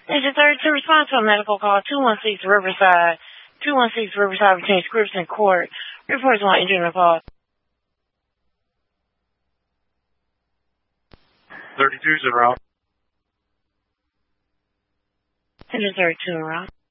Engine 32, respond to a medical call, 216 Riverside. 216 Riverside between Scripps and Court. Reports on injury in the call. 32's en route. Engine 32 en route.